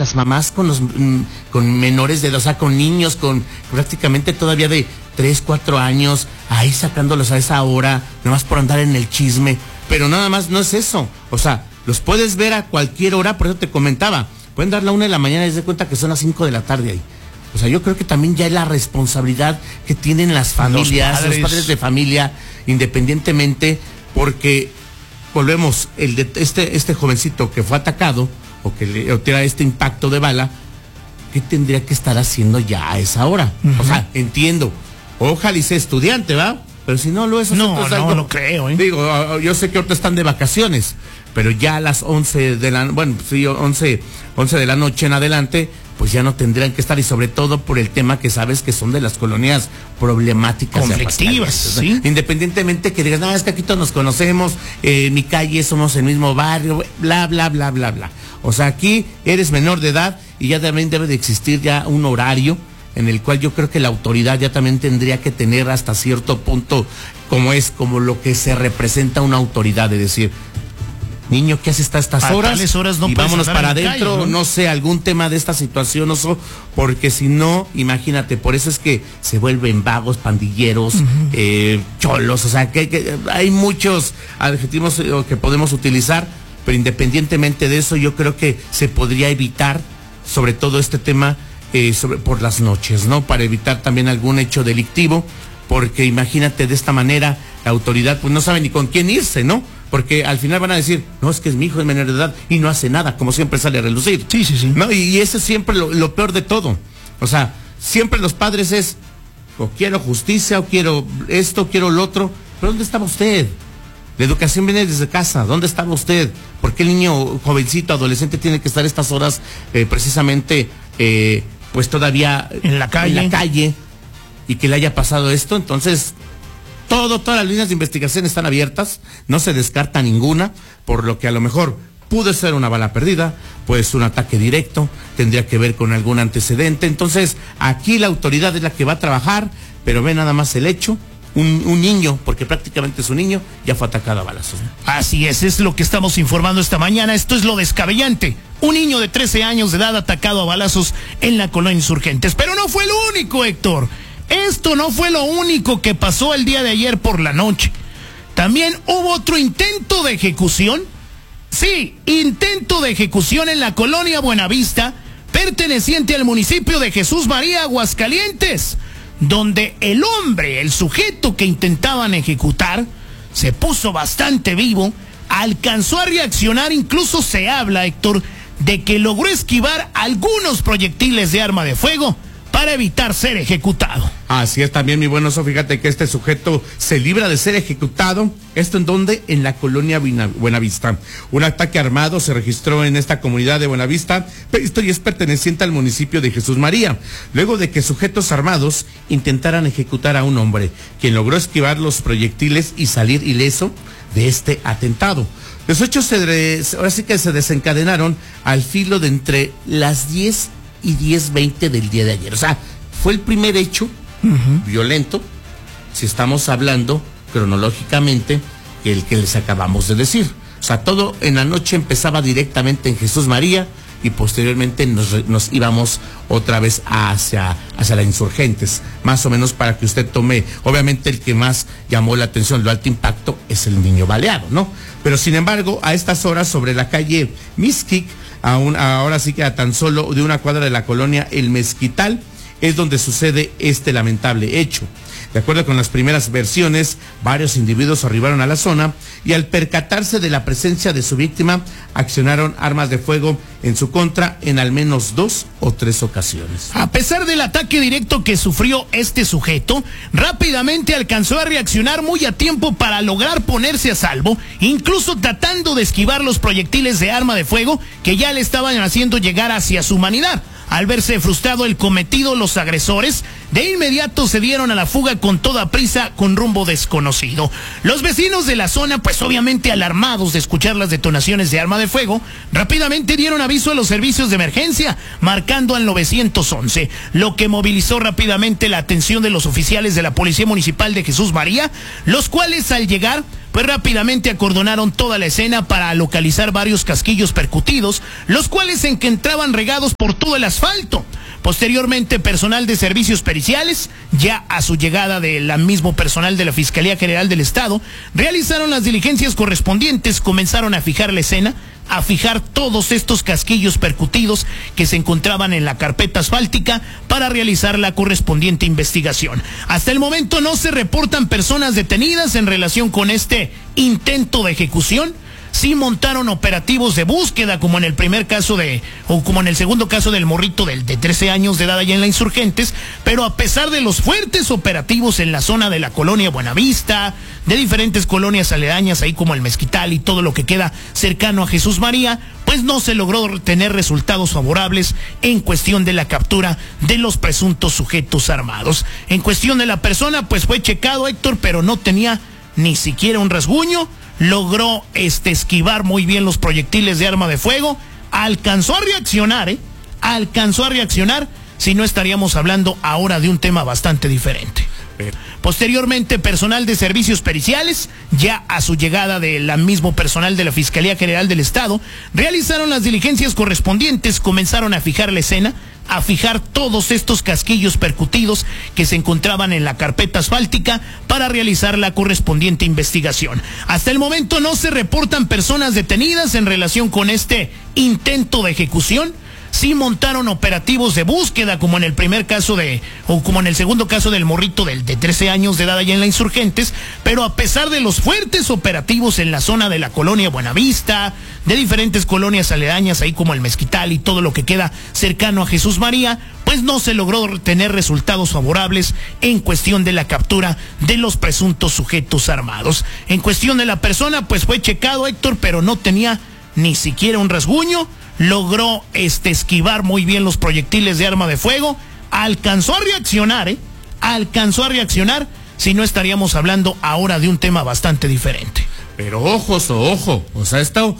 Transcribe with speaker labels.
Speaker 1: las mamás con con menores de edad, o sea, con niños con prácticamente todavía de 3, 4 años, ahí sacándolos a esa hora, nomás por andar en el chisme, pero nada más no es eso, o sea, los puedes ver a cualquier hora, por eso te comentaba, pueden dar la 1 de la mañana y se cuenta que son las 5 de la tarde ahí. O sea, yo creo que también ya es la responsabilidad que tienen las familias, los padres de familia, independientemente, porque volvemos, este jovencito que fue atacado, o que le tira este impacto de bala, ¿qué tendría que estar haciendo ya a esa hora? O sea, entiendo, ojalá y sea estudiante, ¿va? Pero si no lo es...
Speaker 2: No creo, ¿eh?
Speaker 1: Digo, yo sé que ahorita están de vacaciones, pero ya a las 11 de la... Bueno, sí, 11 de la noche en adelante, pues ya no tendrían que estar, y sobre todo por el tema que sabes que son de las colonias problemáticas,
Speaker 2: conflictivas, ¿sí?
Speaker 1: Independientemente que digas, es que aquí todos nos conocemos, mi calle, somos el mismo barrio, bla, bla, bla, bla, bla. O sea, aquí eres menor de edad y ya también debe de existir ya un horario en el cual yo creo que la autoridad ya también tendría que tener hasta cierto punto, como lo que se representa una autoridad, de decir, niño, ¿qué haces a estas horas?
Speaker 2: No,
Speaker 1: y vámonos para
Speaker 2: adentro,
Speaker 1: ¿no? No sé, algún tema de esta situación, porque si no, imagínate, por eso es que se vuelven vagos, pandilleros, cholos, o sea, que hay muchos adjetivos que podemos utilizar, pero independientemente de eso, yo creo que se podría evitar, sobre todo este tema, por las noches, ¿no? Para evitar también algún hecho delictivo, porque imagínate, de esta manera, la autoridad pues no sabe ni con quién irse, ¿no? Porque al final van a decir, no, es que es mi hijo, es menor de edad y no hace nada, como siempre sale a relucir.
Speaker 2: Sí.
Speaker 1: ¿No? Y eso es siempre lo peor de todo. O sea, siempre los padres es, o quiero justicia, o quiero esto, quiero lo otro. ¿Pero dónde estaba usted? La educación viene desde casa. ¿Dónde estaba usted? ¿Por qué el niño jovencito, adolescente, tiene que estar estas horas precisamente, pues todavía
Speaker 2: en la calle,
Speaker 1: y que le haya pasado esto? Entonces... Todas las líneas de investigación están abiertas, no se descarta ninguna, por lo que a lo mejor pudo ser una bala perdida, puede ser un ataque directo, tendría que ver con algún antecedente. Entonces, aquí la autoridad es la que va a trabajar, pero ve nada más el hecho, un niño, porque prácticamente es un niño, ya fue atacado a balazos.
Speaker 2: Así es lo que estamos informando esta mañana. Esto es lo descabellante. Un niño de 13 años de edad atacado a balazos en la colonia Insurgentes. Pero no fue el único, Héctor. Esto no fue lo único que pasó el día de ayer por la noche. También hubo otro intento de ejecución. Sí, intento de ejecución en la colonia Buenavista, perteneciente al municipio de Jesús María, Aguascalientes, donde el sujeto que intentaban ejecutar, se puso bastante vivo, alcanzó a reaccionar, incluso se habla, Héctor, de que logró esquivar algunos proyectiles de arma de fuego para evitar ser ejecutado.
Speaker 1: Así es también, mi buen oso, fíjate que este sujeto se libra de ser ejecutado. ¿Esto en dónde? En la colonia Buenavista. Un ataque armado se registró en esta comunidad de Buenavista, pero esto ya es perteneciente al municipio de Jesús María, luego de que sujetos armados intentaran ejecutar a un hombre, quien logró esquivar los proyectiles y salir ileso de este atentado. Los hechos ahora sí que se desencadenaron al filo de entre las 10 y 10:20 del día de ayer. O sea, fue el primer hecho violento, si estamos hablando cronológicamente, el que les acabamos de decir. O sea, todo en la noche empezaba directamente en Jesús María y posteriormente nos íbamos otra vez hacia la Insurgentes, más o menos, para que usted tome. Obviamente el que más llamó la atención, lo alto impacto, es el niño baleado, ¿no? Pero sin embargo, a estas horas, sobre la calle Mixquic, ahora sí que a tan solo de una cuadra de la colonia El Mezquital, es donde sucede este lamentable hecho. De acuerdo con las primeras versiones, varios individuos arribaron a la zona y al percatarse de la presencia de su víctima, accionaron armas de fuego en su contra en al menos 2 o 3 ocasiones.
Speaker 2: A pesar del ataque directo que sufrió este sujeto, rápidamente alcanzó a reaccionar muy a tiempo para lograr ponerse a salvo, incluso tratando de esquivar los proyectiles de arma de fuego que ya le estaban haciendo llegar hacia su humanidad. Al verse frustrado el cometido, los agresores de inmediato se dieron a la fuga con toda prisa, con rumbo desconocido. Los vecinos de la zona, pues obviamente alarmados de escuchar las detonaciones de arma de fuego, rápidamente dieron aviso a los servicios de emergencia, marcando al 911, lo que movilizó rápidamente la atención de los oficiales de la Policía Municipal de Jesús María, los cuales al llegar pues rápidamente acordonaron toda la escena para localizar varios casquillos percutidos, los cuales se encontraban regados por todo el asfalto. Posteriormente, personal de servicios periciales, ya a su llegada del mismo personal de la Fiscalía General del Estado, realizaron las diligencias correspondientes, comenzaron a fijar la escena, a fijar todos estos casquillos percutidos que se encontraban en la carpeta asfáltica para realizar la correspondiente investigación. Hasta el momento no se reportan personas detenidas en relación con este intento de ejecución. Sí montaron operativos de búsqueda, como en el primer caso como en el segundo caso del morrito de 13 años de edad allá en la Insurgentes, pero a pesar de los fuertes operativos en la zona de la colonia Buenavista, de diferentes colonias aledañas, ahí como el Mezquital y todo lo que queda cercano a Jesús María, pues no se logró tener resultados favorables en cuestión de la captura de los presuntos sujetos armados. En cuestión de la persona, pues fue checado, Héctor, pero no tenía ni siquiera un rasguño. Logró esquivar muy bien los proyectiles de arma de fuego, alcanzó a reaccionar, si no estaríamos hablando ahora de un tema bastante diferente. Posteriormente, personal de servicios periciales, ya a su llegada del mismo personal de la Fiscalía General del Estado, realizaron las diligencias correspondientes, comenzaron a fijar la escena, a fijar todos estos casquillos percutidos que se encontraban en la carpeta asfáltica para realizar la correspondiente investigación. Hasta el momento no se reportan personas detenidas en relación con este intento de ejecución. Sí montaron operativos de búsqueda, como en el primer caso como en el segundo caso del morrito de 13 años de edad allá en la Insurgentes, pero a pesar de los fuertes operativos en la zona de la colonia Buenavista, de diferentes colonias aledañas, ahí como el Mezquital y todo lo que queda cercano a Jesús María, pues no se logró tener resultados favorables en cuestión de la captura de los presuntos sujetos armados. En cuestión de la persona, pues fue checado, Héctor, pero no tenía ni siquiera un rasguño. Logró esquivar muy bien los proyectiles de arma de fuego, alcanzó a reaccionar, si no estaríamos hablando ahora de un tema bastante diferente.
Speaker 1: Pero ojo, o sea,